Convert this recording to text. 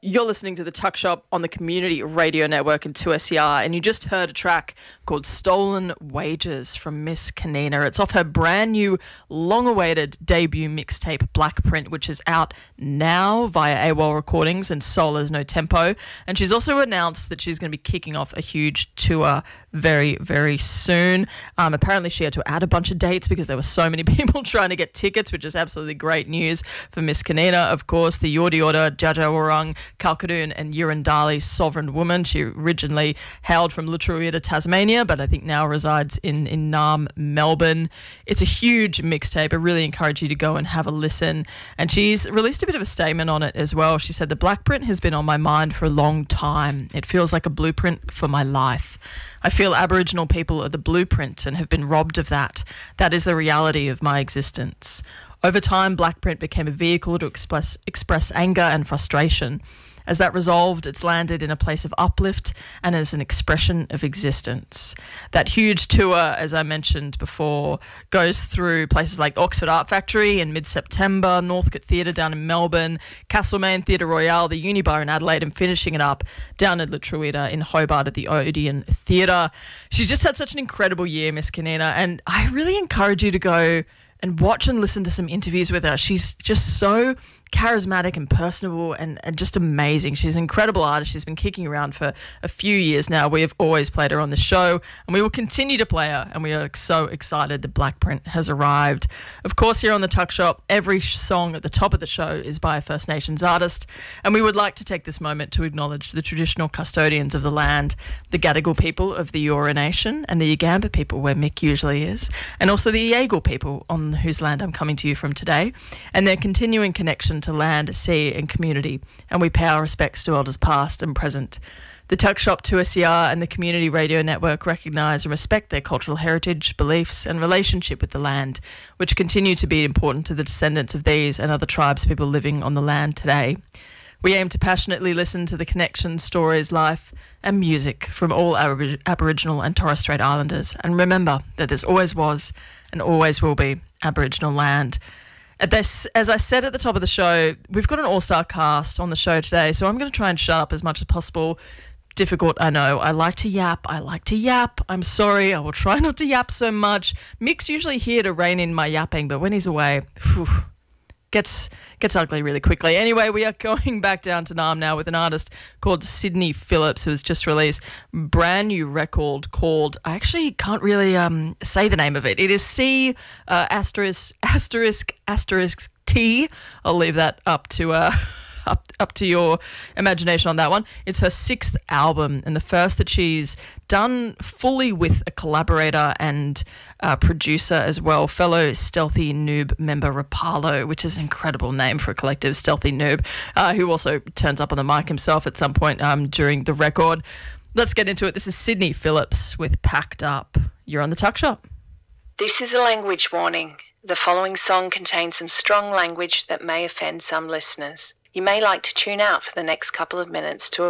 You're listening to The Tuck Shop on the Community Radio Network and 2SER, and you just heard a track called Stolen Wages from Miss Kanina. It's off her brand new, long-awaited debut mixtape, Blackprint, which is out now via AWOL Recordings and Solar's No Tempo. And she's also announced that she's going to be kicking off a huge tour very, very soon. Apparently she had to add a bunch of dates because there were so many people trying to get tickets, which is absolutely great news for Miss Kanina. Of course, the Yordi Order, Jaja Warung, Kalkadoon and Yurundali's Sovereign Woman. She originally hailed from Lutruwita, Tasmania, but I think now resides in Naarm, Melbourne. It's a huge mixtape. I really encourage you to go and have a listen. And she's released a bit of a statement on it as well. She said, "The Blackprint has been on my mind for a long time. It feels like a blueprint for my life. I feel Aboriginal people are the blueprint and have been robbed of that. That is the reality of my existence. Over time, Blackprint became a vehicle to express anger and frustration. As that resolved, it's landed in a place of uplift and as an expression of existence." That huge tour, as I mentioned before, goes through places like Oxford Art Factory in mid-September, Northcote Theatre down in Melbourne, Castlemaine Theatre Royale, the Unibar in Adelaide, and finishing it up down at Lutruwita in Hobart at the Odeon Theatre. She's just had such an incredible year, Miss Kanina, and I really encourage you to go and watch and listen to some interviews with her. She's just so charismatic and personable and just amazing. She's an incredible artist. She's been kicking around for a few years now. We have always played her on the show and we will continue to play her, and we are so excited that Blackprint has arrived. Of course, here on the Tuck Shop, every song at the top of the show is by a First Nations artist, and we would like to take this moment to acknowledge the traditional custodians of the land, the Gadigal people of the Eora Nation and the Yagamba people where Mick usually is, and also the Yagal people on whose land I'm coming to you from today, and their continuing connection to land, sea and community, and we pay our respects to elders past and present. The Tuck Shop, 2SER and the Community Radio Network recognise and respect their cultural heritage, beliefs and relationship with the land, which continue to be important to the descendants of these and other tribes people living on the land today. We aim to passionately listen to the connections, stories, life and music from all Aboriginal and Torres Strait Islanders, and remember that there's always was and always will be Aboriginal land. As I said at the top of the show, we've got an all-star cast on the show today, so I'm going to try and shut up as much as possible. Difficult, I know. I like to yap. I'm sorry. I will try not to yap so much. Mick's usually here to rein in my yapping, but when he's away, gets ugly really quickly. Anyway, we are going back down to Naarm now with an artist called Sydney Phillips, who has just released a brand new record called, I actually can't really say the name of it. It is C asterisk T. I'll leave that up to up to your imagination on that one. It's her 6th album and the first that she's done fully with a collaborator and producer as well, fellow Stealthy Noob member Rapalo, which is an incredible name for a collective, Stealthy Noob, who also turns up on the mic himself at some point during the record. Let's get into it. This is Sydney Phillips with Packed Up. You're on the Tuck Shop. This is a language warning. The following song contains some strong language that may offend some listeners. You may like to tune out for the next couple of minutes to